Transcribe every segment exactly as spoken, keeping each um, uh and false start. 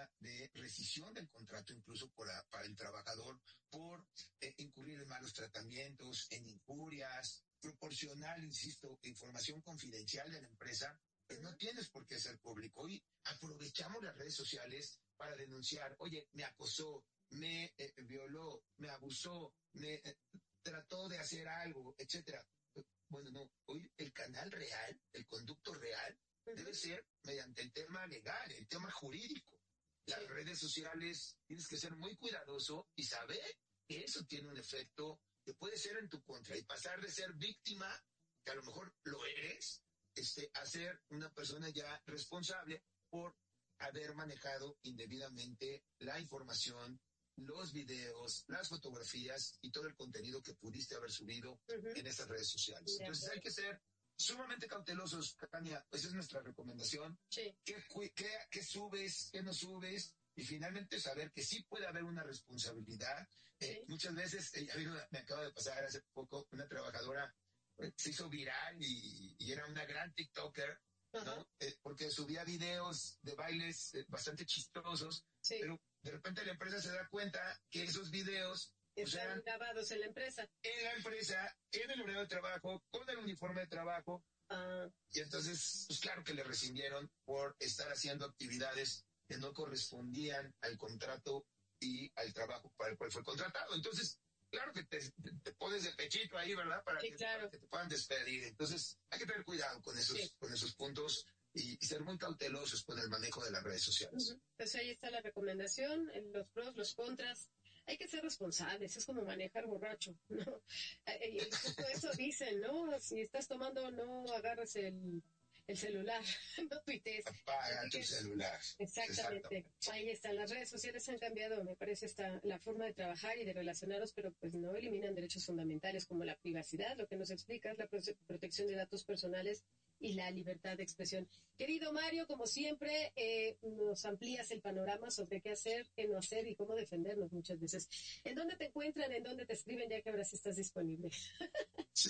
cláusula de rescisión del contrato, incluso por, para el trabajador, por eh, incurrir en malos tratamientos, en injurias, proporcionar, insisto, información confidencial de la empresa, pues no tienes por qué ser público. Hoy aprovechamos las redes sociales para denunciar, oye, me acosó, me eh, violó, me abusó, me eh, trató de hacer algo, etcétera. Bueno, no, hoy el canal real, el conducto real, debe ser mediante el tema legal, el tema jurídico. Las redes sociales tienes que ser muy cuidadoso y saber que eso tiene un efecto que puede ser en tu contra y pasar de ser víctima, que a lo mejor lo eres, este, a ser una persona ya responsable por haber manejado indebidamente la información, los videos, las fotografías y todo el contenido que pudiste haber subido uh-huh. en estas redes sociales. Entonces hay que ser sumamente cautelosos, Tania. Esa es nuestra recomendación. Sí. ¿Qué, qué, ¿Qué subes? ¿Qué no subes? Y finalmente saber que sí puede haber una responsabilidad. Eh, sí. Muchas veces, eh, me acaba de pasar hace poco, una trabajadora eh, se hizo viral y, y era una gran TikToker, uh-huh. ¿no? Eh, porque subía videos de bailes eh, bastante chistosos, sí. pero de repente la empresa se da cuenta que esos videos están eran grabados en la empresa. En la empresa, en el horario de trabajo, con el uniforme de trabajo. Uh, y entonces, pues claro que le rescindieron por estar haciendo actividades que no correspondían al contrato y al trabajo para el cual fue contratado. Entonces, claro que te, te, te pones de pechito ahí, ¿verdad? Para, sí, que, claro. para que te puedan despedir. Entonces, hay que tener cuidado con esos, sí. con esos puntos. Y, y ser muy cautelosos con el manejo de las redes sociales. Uh-huh. Entonces ahí está la recomendación, los pros, los contras. Hay que ser responsables, es como manejar borracho, ¿no? Y todo eso dicen, ¿no? Si estás tomando, no agarres el, el celular, no tuitees. Apaga tu celular. Exactamente. Exactamente. Ahí están, las redes sociales han cambiado, me parece, esta, la forma de trabajar y de relacionarnos, pero pues no eliminan derechos fundamentales como la privacidad, lo que nos explicas, la prote- protección de datos personales y la libertad de expresión. Querido Mario, como siempre, eh, nos amplías el panorama sobre qué hacer, qué no hacer y cómo defendernos muchas veces. ¿En dónde te encuentran? ¿En dónde te escriben? Ya que ahora sí estás disponible. Sí.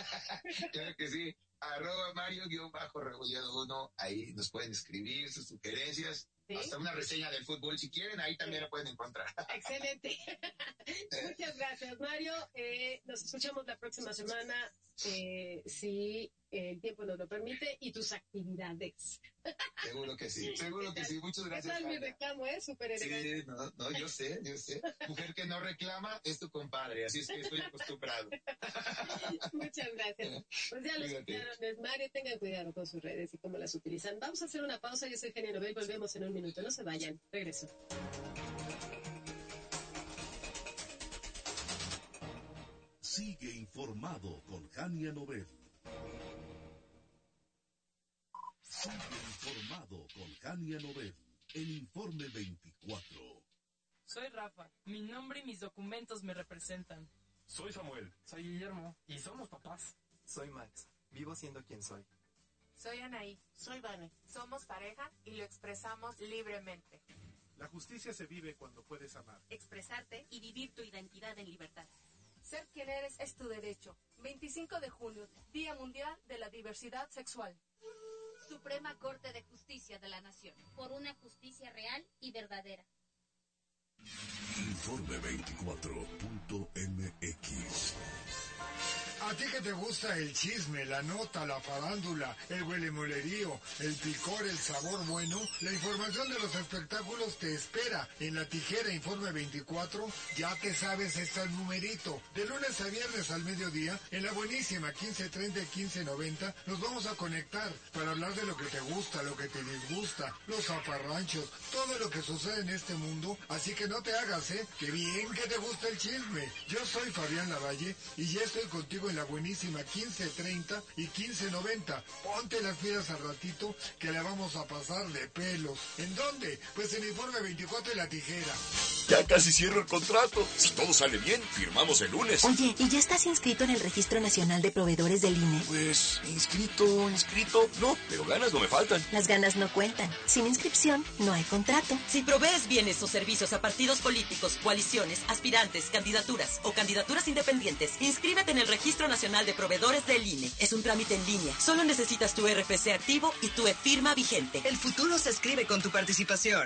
Claro que sí. Arroba Mario-Rebolledo uno. Ahí nos pueden escribir sus sugerencias. ¿Sí? Hasta una reseña del fútbol, si quieren, ahí también sí. la pueden encontrar. Excelente. Muchas gracias, Mario. Eh, nos escuchamos la próxima semana, eh, si el tiempo nos lo permite, y tus actividades. Seguro que sí, seguro que sí. Muchas gracias. ¿Qué tal mi reclamo, eh? Súper elegante. Sí, no, no, yo sé, yo sé. Mujer que no reclama es tu compadre, así es que estoy acostumbrado. Muchas gracias. Pues ya lo escucharon, es Mario, tengan cuidado con sus redes y cómo las utilizan. Vamos a hacer una pausa, yo soy Genia Nobel, volvemos en un minuto, no se vayan, regreso. Sigue informado con Genia Nobel. Sigue informado con Genia Nobel. El Informe veinticuatro. Soy Rafa. Mi nombre y mis documentos me representan. Soy Samuel. Soy Guillermo. Y somos papás. Soy Max. Vivo siendo quien soy. Soy Anaí. Soy Vane. Somos pareja y lo expresamos libremente. La justicia se vive cuando puedes amar, expresarte y vivir tu identidad en libertad. Ser quien eres es tu derecho. veinticinco de julio, Día Mundial de la Diversidad Sexual. Suprema Corte de Justicia de la Nación. Por una justicia real y verdadera. Informe veinticuatro punto m x. A ti que te gusta el chisme, la nota, la farándula, el huelemolerío, el picor, el sabor bueno, la información de los espectáculos te espera en La Tijera Informe veinticuatro. Ya te sabes este numerito. De lunes a viernes al mediodía, en la buenísima quince treinta y quince noventa, nos vamos a conectar para hablar de lo que te gusta, lo que te disgusta, los zafarranchos, todo lo que sucede en este mundo. Así que no te hagas, ¿eh? ¡Qué bien que te gusta el chisme! Yo soy Fabián Lavalle y ya estoy contigo en la buenísima quince treinta y quince noventa. Ponte las pilas al ratito que le vamos a pasar de pelos. ¿En dónde? Pues en Informe veinticuatro y La Tijera. Ya casi cierro el contrato. Si todo sale bien, firmamos el lunes. Oye, ¿y ya estás inscrito en el Registro Nacional de Proveedores del I N E? Pues, inscrito, inscrito, no, pero ganas no me faltan. Las ganas no cuentan. Sin inscripción, no hay contrato. Si provees bienes o servicios a partidos políticos, coaliciones, aspirantes, candidaturas o candidaturas independientes, inscríbete en el Registro Nacional de Proveedores del I N E. Es un trámite en línea. Solo necesitas tu R F C activo y tu e-firma vigente. El futuro se escribe con tu participación.